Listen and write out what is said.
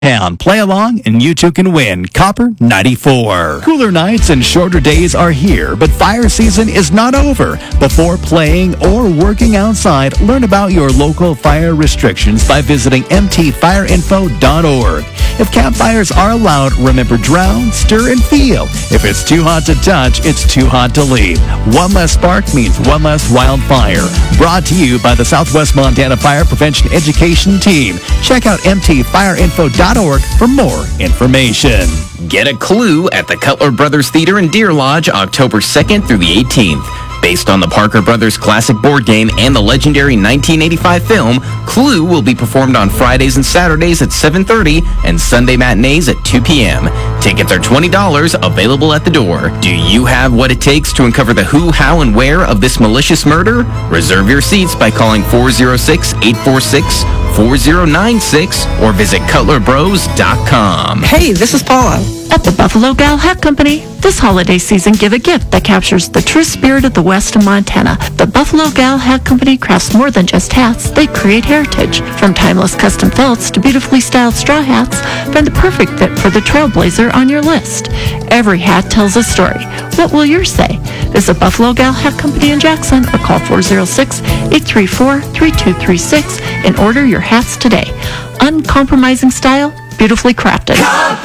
Town. Play along and you too can win. Copper 94. Cooler nights and shorter days are here, but fire season is not over. Before playing or working outside, learn about your local fire restrictions by visiting mtfireinfo.org. If campfires are allowed, remember drown, stir, and feel. If it's too hot to touch, it's too hot to leave. One less spark means one less wildfire. Brought to you by the Southwest Montana Fire Prevention Education Team. Check out mtfireinfo.org for more information. Get a clue at the Cutler Brothers Theater in Deer Lodge, October 2nd through the 18th. Based on the Parker Brothers classic board game and the legendary 1985 film, Clue will be performed on Fridays and Saturdays at 7:30 and Sunday matinees at 2 p.m. Tickets are $20, available at the door. Do you have what it takes to uncover the who, how, and where of this malicious murder? Reserve your seats by calling 406-846-4096 or visit cutlerbros.com. Hey, this is Paula. At the Buffalo Gal Hat Company, this holiday season, give a gift that captures the true spirit of the West of Montana. The Buffalo Gal Hat Company crafts more than just hats. They create heritage. From timeless custom felts to beautifully styled straw hats, find the perfect fit for the trailblazer on your list. Every hat tells a story. What will yours say? Visit Buffalo Gal Hat Company in Jackson or call 406-834-3236 and order your hats today. Uncompromising style, beautifully crafted.